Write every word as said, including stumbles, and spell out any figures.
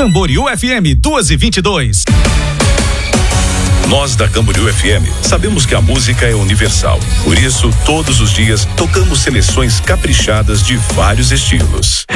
Camboriú F M duas e vinte e dois. Nós da Camboriú F M sabemos que a música é universal. Por isso, todos os dias tocamos seleções caprichadas de vários estilos.